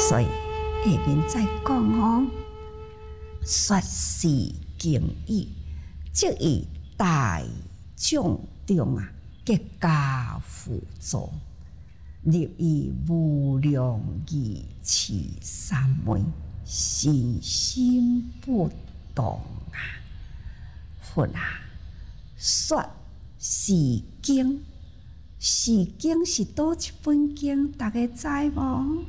所以下面再讲哦，说是敬意，即以大众中结跏趺坐，立以无量义持三昧，信心不动佛说是经，是经是倒一本经？大家知无？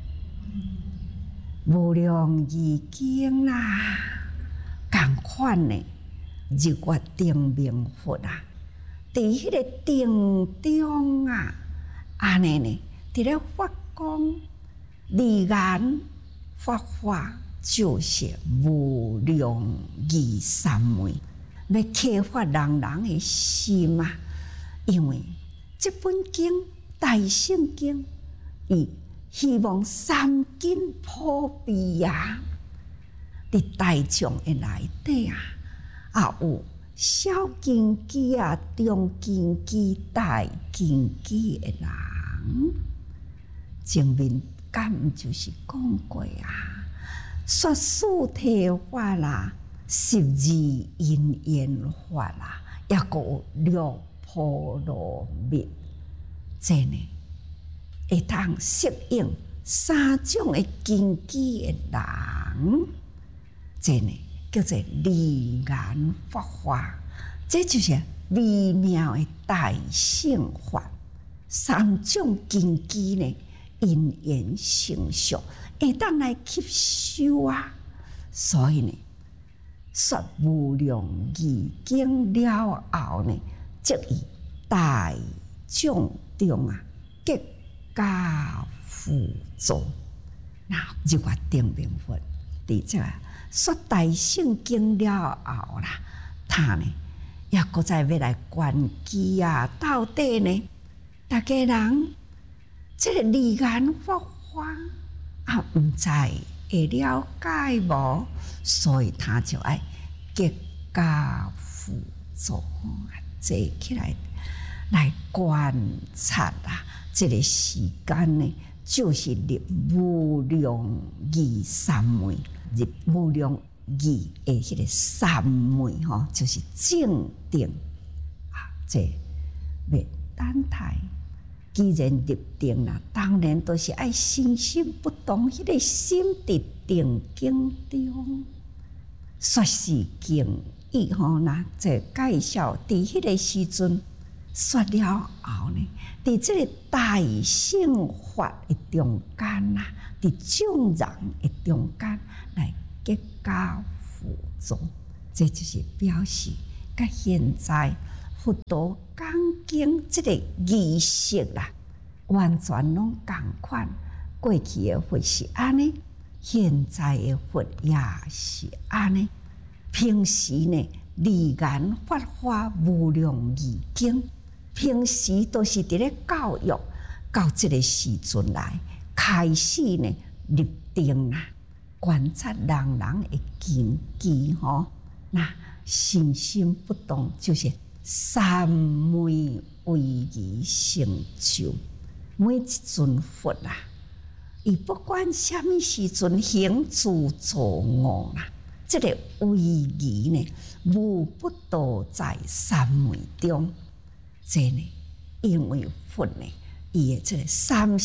无量义经啦，同款呢。日月定明佛伫迄个定中安尼呢，伫咧发光离眼发法，就是无量义三昧，要启发人人的心啊！因为这本经大圣经，伊希望三经普遍伫大众的内底有小根基中根基、大根基的人，前面敢就是讲过说事体法啦，十二因缘法啦，也个有六波罗蜜，这呢会当适应三种的根基的人，这呢叫做离眼法华，这就是微妙的大乘法。三种根基呢，因缘成熟，会当来吸收所以呢，说无量义经了后呢，即以大众中结跏趺坐。那日月定明佛伫这说大圣经了后啦，他呢也搁再要来观机到底呢，大家人这个离眼法华毋知会了解无，所以他就爱结跏趺坐，坐起来观察这个时间呢，就是入无量义三昧。入无量义的迄个三昧就是正定这要等待。既然入定啦，当然都是爱心心不动，迄个心伫定境中。说是敬意那这介绍伫迄个时阵说了后呢，伫这个大乘法的中间伫众人的中间来结跏趺坐，这就是表示甲现在佛陀讲经这个仪式完全拢同款。过去的佛是安尼，现在的佛也是安尼。平时呢，离眼法华无量义经，平时都是伫咧教育，到这个时阵来开始呢入定观察人人的根基那信心不动，就是三昧唯义成就。每一尊佛伊不管什么时阵行住坐卧这个唯义呢，无不都在三昧中。这呢，因为佛呢，伊的这个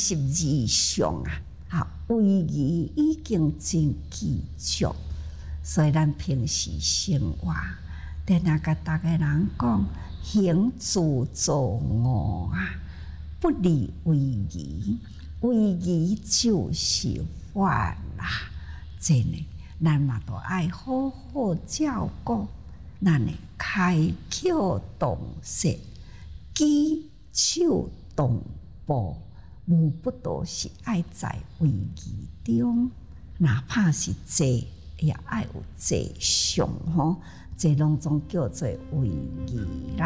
32相唯义已经真具足，所以咱平时生活，定甲大家人讲，行住坐卧不离唯义，唯义就是法这呢，咱嘛都爱好好照顾，咱呢开口动舌，举手动步，无不都是爱在唯义中，哪怕是坐，也爱有坐相这拢总叫做唯义啦。